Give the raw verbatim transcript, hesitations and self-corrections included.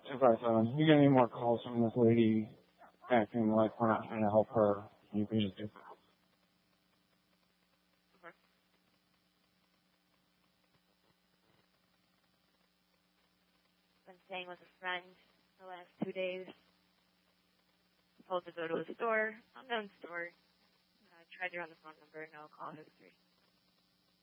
two five seven. You get any more calls from this lady acting like we're not trying to help her? You can just do it. Okay. Been staying with a friend the last two days. Told to go to a store, unknown store. Uh, tried to run the phone number, no call history.